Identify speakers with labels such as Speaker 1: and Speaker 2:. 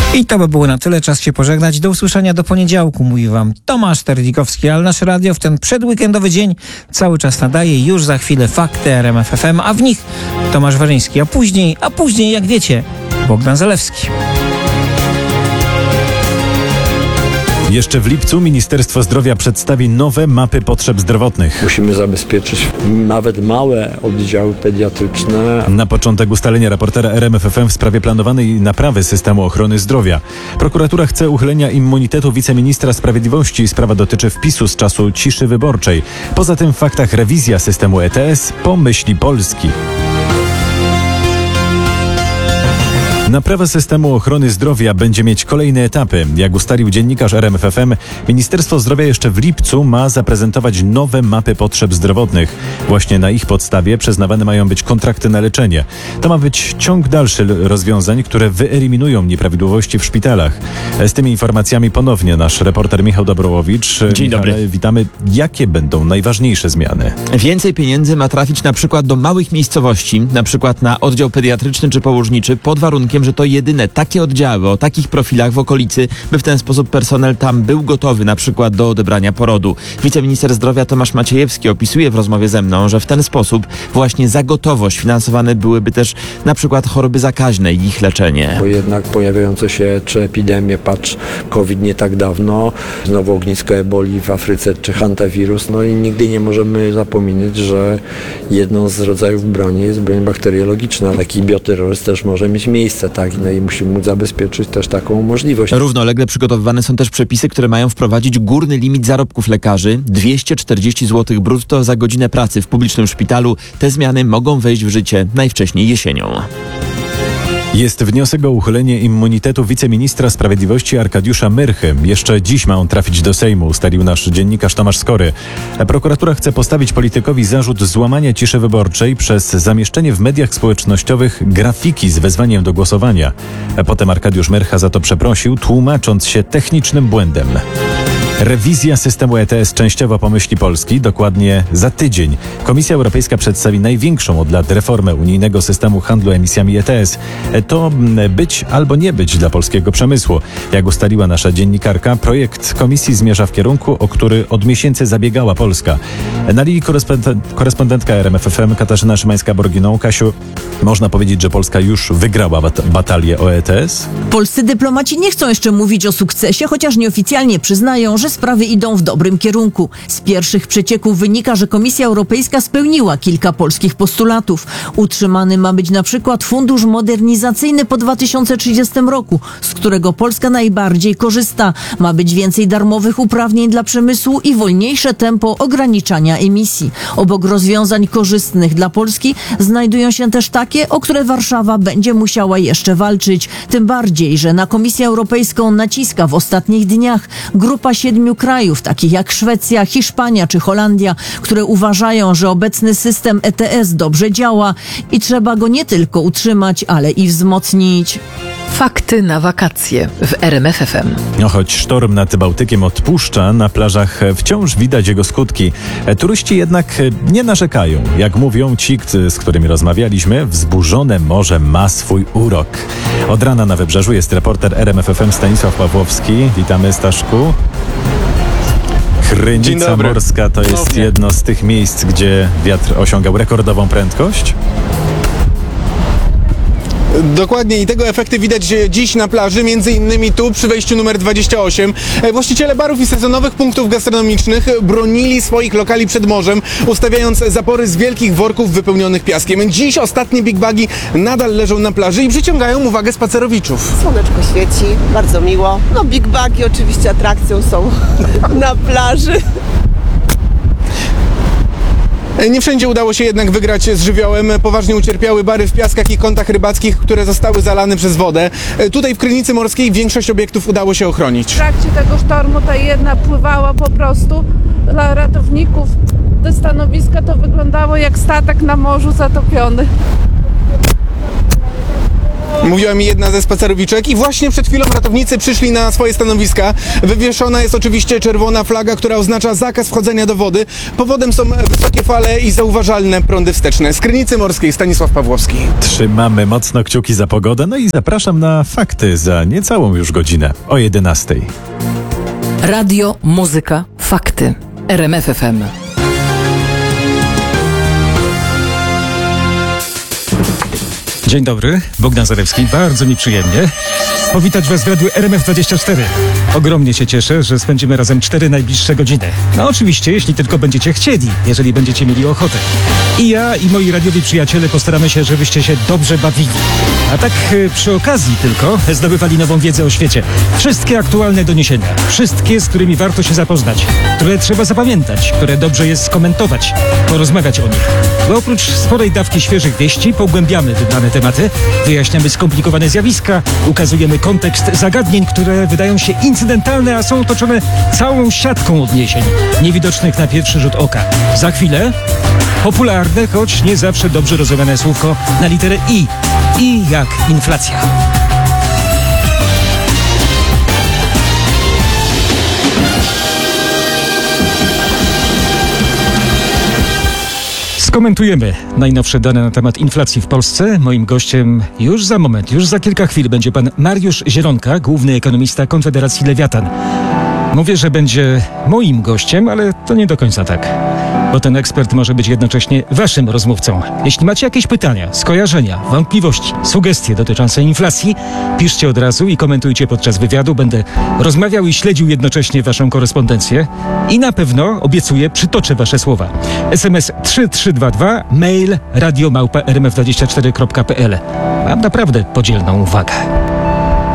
Speaker 1: I to by było na tyle. Czas się pożegnać. Do usłyszenia do poniedziałku. Mówi wam Tomasz Terlikowski, ale nasze radio w ten przedweekendowy dzień cały czas nadaje. Już za chwilę fakty RMF FM, a w nich Tomasz Waryński, a później, jak wiecie, Bogdan Zalewski.
Speaker 2: Jeszcze w lipcu Ministerstwo Zdrowia przedstawi nowe mapy potrzeb zdrowotnych.
Speaker 3: Musimy zabezpieczyć nawet małe oddziały pediatryczne.
Speaker 2: Na początek ustalenia reportera RMF FM w sprawie planowanej naprawy systemu ochrony zdrowia. Prokuratura chce uchylenia immunitetu wiceministra sprawiedliwości. Sprawa dotyczy wpisu z czasu ciszy wyborczej. Poza tym w faktach rewizja systemu ETS po myśli Polski. Naprawa systemu ochrony zdrowia będzie mieć kolejne etapy. Jak ustalił dziennikarz RMF FM, Ministerstwo Zdrowia jeszcze w lipcu ma zaprezentować nowe mapy potrzeb zdrowotnych. Właśnie na ich podstawie przyznawane mają być kontrakty na leczenie. To ma być ciąg dalszy rozwiązań, które wyeliminują nieprawidłowości w szpitalach. Z tymi informacjami ponownie nasz reporter Michał Dobrołowicz.
Speaker 4: Dzień dobry.
Speaker 2: Witamy. Jakie będą najważniejsze zmiany?
Speaker 4: Więcej pieniędzy ma trafić na przykład do małych miejscowości, na przykład na oddział pediatryczny czy położniczy, pod warunkiem, że to jedyne takie oddziały o takich profilach w okolicy, by w ten sposób personel tam był gotowy na przykład do odebrania porodu. Wiceminister zdrowia Tomasz Maciejewski opisuje w rozmowie ze mną, że w ten sposób właśnie za gotowość finansowane byłyby też na przykład choroby zakaźne i ich leczenie.
Speaker 3: Bo jednak pojawiające się czy epidemie, patrz COVID nie tak dawno, znowu ognisko eboli w Afryce czy hantawirus, no i nigdy nie możemy zapominać, że jedną z rodzajów broni jest broń bakteriologiczna. Taki bioterroryzm też może mieć miejsce, tak? No i musimy móc zabezpieczyć też taką możliwość.
Speaker 4: Równolegle przygotowywane są też przepisy, które mają wprowadzić górny limit zarobków lekarzy 240 zł brutto za godzinę pracy w publicznym szpitalu. Te zmiany mogą wejść w życie najwcześniej jesienią.
Speaker 2: Jest wniosek o uchylenie immunitetu wiceministra sprawiedliwości Arkadiusza Myrchy. Jeszcze dziś ma on trafić do Sejmu, ustalił nasz dziennikarz Tomasz Skory. Prokuratura chce postawić politykowi zarzut złamania ciszy wyborczej przez zamieszczenie w mediach społecznościowych grafiki z wezwaniem do głosowania. Potem Arkadiusz Myrcha za to przeprosił, tłumacząc się technicznym błędem. Rewizja systemu ETS częściowo po myśli Polski, dokładnie za tydzień. Komisja Europejska przedstawi największą od lat reformę unijnego systemu handlu emisjami ETS. To być albo nie być dla polskiego przemysłu. Jak ustaliła nasza dziennikarka, projekt komisji zmierza w kierunku, o który od miesięcy zabiegała Polska. Na linii korespondentka RMF FM Katarzyna Szymańska-Borginą. Kasiu, można powiedzieć, że Polska już wygrała batalię o ETS?
Speaker 5: Polscy dyplomaci nie chcą jeszcze mówić o sukcesie, chociaż nieoficjalnie przyznają, że sprawy idą w dobrym kierunku. Z pierwszych przecieków wynika, że Komisja Europejska spełniła kilka polskich postulatów. Utrzymany ma być na przykład fundusz modernizacyjny po 2030 roku, z którego Polska najbardziej korzysta. Ma być więcej darmowych uprawnień dla przemysłu i wolniejsze tempo ograniczania emisji. Obok rozwiązań korzystnych dla Polski znajdują się też takie, o które Warszawa będzie musiała jeszcze walczyć. Tym bardziej, że na Komisję Europejską naciska w ostatnich dniach grupa 7 krajów, takich jak Szwecja, Hiszpania czy Holandia, które uważają, że obecny system ETS dobrze działa i trzeba go nie tylko utrzymać, ale i wzmocnić.
Speaker 6: Fakty na wakacje w RMF FM.
Speaker 2: No, choć sztorm nad Bałtykiem odpuszcza, na plażach wciąż widać jego skutki. Turyści jednak nie narzekają. Jak mówią ci, z którymi rozmawialiśmy, wzburzone morze ma swój urok. Od rana na wybrzeżu jest reporter RMF FM Stanisław Pawłowski. Witamy, Staszku. Krynica Morska to jest jedno z tych miejsc, gdzie wiatr osiągał rekordową prędkość.
Speaker 7: Dokładnie i tego efekty widać dziś na plaży, między innymi tu przy wejściu numer 28. Właściciele barów i sezonowych punktów gastronomicznych bronili swoich lokali przed morzem, ustawiając zapory z wielkich worków wypełnionych piaskiem. Dziś ostatnie big bagi nadal leżą na plaży i przyciągają uwagę spacerowiczów.
Speaker 8: Słoneczko świeci, bardzo miło. No big bagi oczywiście atrakcją są na plaży.
Speaker 7: Nie wszędzie udało się jednak wygrać z żywiołem. Poważnie ucierpiały bary w piaskach i kątach rybackich, które zostały zalane przez wodę. Tutaj w Krynicy Morskiej większość obiektów udało się ochronić.
Speaker 9: W trakcie tego sztormu ta jedna pływała po prostu dla ratowników. Te stanowiska to wyglądało jak statek na morzu zatopiony.
Speaker 7: Mówiła mi jedna ze spacerowiczek i właśnie przed chwilą ratownicy przyszli na swoje stanowiska. Wywieszona jest oczywiście czerwona flaga, która oznacza zakaz wchodzenia do wody. Powodem są wysokie fale i zauważalne prądy wsteczne. Z Krynicy Morskiej Stanisław Pawłowski.
Speaker 2: Trzymamy mocno kciuki za pogodę, no i zapraszam na fakty za niecałą już godzinę o 11.
Speaker 6: Radio, muzyka, fakty. RMF FM.
Speaker 10: Dzień dobry, Bogdan Zarewski, bardzo mi przyjemnie powitać Was w Radiu RMF24. Ogromnie się cieszę, że spędzimy razem 4 najbliższe godziny. No oczywiście, jeśli tylko będziecie chcieli, jeżeli będziecie mieli ochotę. I ja, i moi radiowi przyjaciele postaramy się, żebyście się dobrze bawili. A tak przy okazji tylko zdobywali nową wiedzę o świecie. Wszystkie aktualne doniesienia, wszystkie, z którymi warto się zapoznać, które trzeba zapamiętać, które dobrze jest skomentować, porozmawiać o nich. Bo oprócz sporej dawki świeżych wieści pogłębiamy wybrane tematy, wyjaśniamy skomplikowane zjawiska, ukazujemy kontekst zagadnień, które wydają się incydentalne, a są otoczone całą siatką odniesień, niewidocznych na pierwszy rzut oka. Za chwilę popularne, choć nie zawsze dobrze rozumiane słówko na literę I. I jak inflacja. Skomentujemy najnowsze dane na temat inflacji w Polsce. Moim gościem już za moment, już za kilka chwil będzie pan Mariusz Zielonka, główny ekonomista Konfederacji Lewiatan. Mówię, że będzie moim gościem, ale to nie do końca tak. Bo ten ekspert może być jednocześnie waszym rozmówcą. Jeśli macie jakieś pytania, skojarzenia, wątpliwości, sugestie dotyczące inflacji, piszcie od razu i komentujcie podczas wywiadu. Będę rozmawiał i śledził jednocześnie waszą korespondencję. I na pewno, obiecuję, przytoczę wasze słowa. SMS 3322, mail radio@rmf24.pl. Mam naprawdę podzielną uwagę.